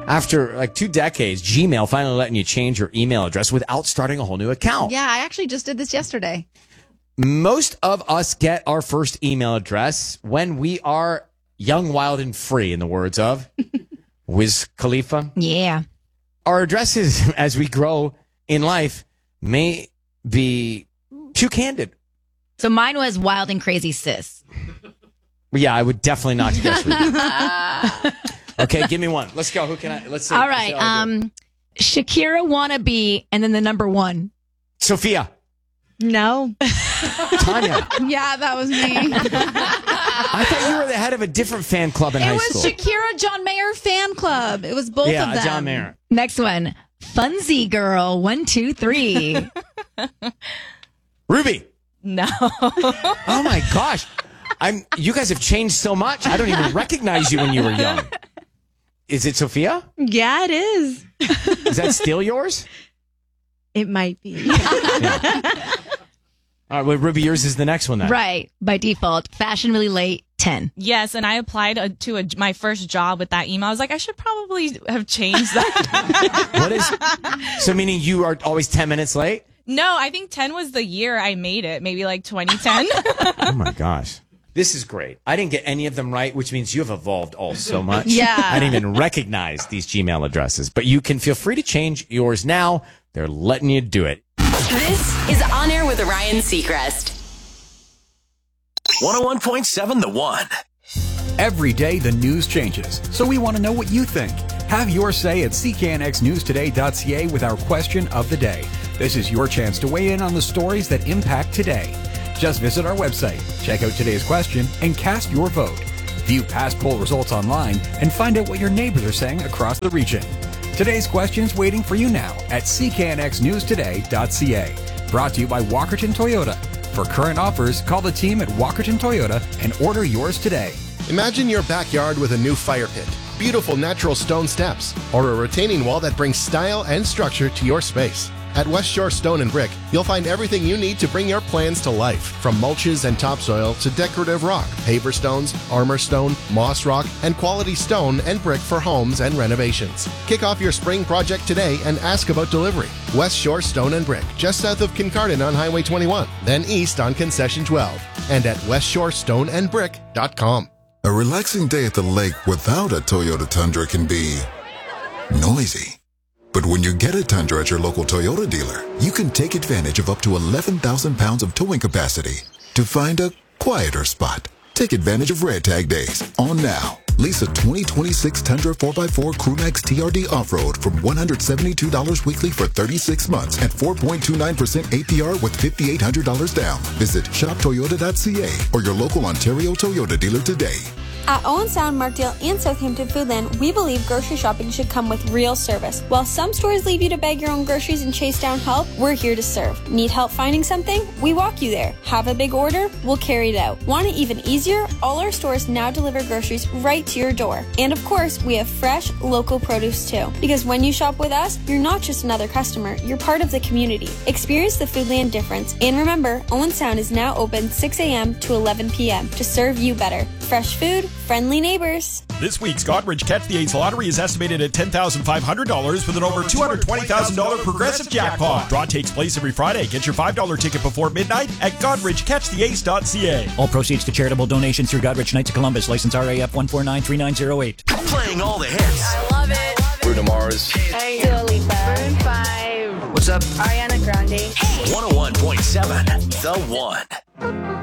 After like 2 decades, Gmail finally letting you change your email address without starting a whole new account. Yeah, I actually just did this yesterday. Most of us get our first email address when we are young, wild, and free, in the words of Wiz Khalifa. Yeah. Our addresses as we grow in life may be too candid. So mine was Wild and Crazy Sis. Yeah, I would definitely not guess. Okay, give me one. Let's go. Who can I? Let's see. All right. Shakira wannabe, and then the number 1. Sophia. No. Tanya. Yeah, that was me. I thought you were the head of a different fan club in high school. It was Shakira John Mayer fan club. It was both of them. Yeah, John Mayer. Next one. Funzy Girl 1, 2, 3. Ruby. No. Oh my gosh. You guys have changed so much. I don't even recognize you when you were young. Is it Sophia? Yeah, it is. Is that still yours? It might be. Yeah. All right, well, Ruby, yours is the next one then. Right. By default. Fashion really late 10. Yes, and I applied to my first job with that email. I was like, I should probably have changed that. What is? So meaning you are always 10 minutes late? No, I think 10 was the year I made it. Maybe like 2010. Oh my gosh. This is great. I didn't get any of them right, which means you have evolved all so much. Yeah. I didn't even recognize these Gmail addresses, but you can feel free to change yours now. They're letting you do it. This is On Air with Ryan Seacrest. 101.7 The One. Every day the news changes, so we want to know what you think. Have your say at cknxnewstoday.ca with our question of the day. This is your chance to weigh in on the stories that impact today. Just visit our website, check out today's question, and cast your vote. View past poll results online and find out what your neighbors are saying across the region. Today's question's waiting for you now at cknxnewstoday.ca. Brought to you by Walkerton Toyota. For current offers, call the team at Walkerton Toyota and order yours today. Imagine your backyard with a new fire pit, beautiful natural stone steps, or a retaining wall that brings style and structure to your space. At West Shore Stone and Brick, you'll find everything you need to bring your plans to life, from mulches and topsoil to decorative rock, paver stones, armor stone, moss rock, and quality stone and brick for homes and renovations. Kick off your spring project today and ask about delivery. West Shore Stone and Brick, just south of Kincardine on Highway 21, then east on Concession 12, and at westshorestone.brick.com. A relaxing day at the lake without a Toyota Tundra can be noisy. But when you get a Tundra at your local Toyota dealer, you can take advantage of up to 11,000 pounds of towing capacity to find a quieter spot. Take advantage of Red Tag Days on now. Lease a 2026 Tundra 4x4 Crewmax TRD Off-Road from $172 weekly for 36 months at 4.29% APR with $5,800 down. Visit shoptoyota.ca or your local Ontario Toyota dealer today. At Owen Sound, Markdale, and Southampton Foodland, we believe grocery shopping should come with real service. While some stores leave you to bag your own groceries and chase down help, we're here to serve. Need help finding something? We walk you there. Have a big order? We'll carry it out. Want it even easier? All our stores now deliver groceries right to your door. And of course, we have fresh, local produce too. Because when you shop with us, you're not just another customer, you're part of the community. Experience the Foodland difference. And remember, Owen Sound is now open 6 a.m. to 11 p.m. to serve you better. Fresh food, friendly neighbors. This week's Godrich Catch the Ace lottery is estimated at $10,500 with an over $220,000 progressive jackpot. Draw takes place every Friday. Get your $5 ticket before midnight at GodrichCatchTheAce.ca. All proceeds to charitable donations through Godrich Knights of Columbus, license RAF 1493908. Playing all the hits. I love it. Bruno Mars. Hey, Dua Lipa. Maroon 5. What's up? Ariana Grande. Hey. 101.7 The One.